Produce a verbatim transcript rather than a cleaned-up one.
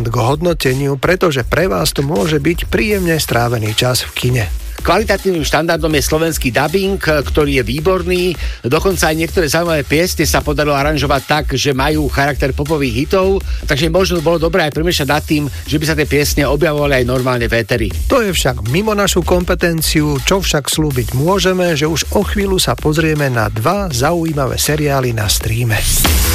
k hodnoteniu, pretože pre vás to môže byť príjemne strávený čas v kine. Kvalitatívnym štandardom je slovenský dubbing, ktorý je výborný. Dokonca aj niektoré zaujímavé piesne sa podarilo aranžovať tak, že majú charakter popových hitov, takže možno bolo dobré aj premýšľať nad tým, že by sa tie piesne objavovali aj normálne v éteri. To je však mimo našu kompetenciu, čo však slúbiť môžeme, že už o chvíľu sa pozrieme na dva zaujímavé seriály na streame.